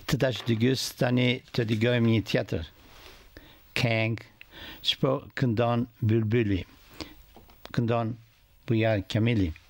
Tadash de Gustani te de Goemni Theater. Kang, Spo Kundan Bulbuli. Kundan Buyar Kamili.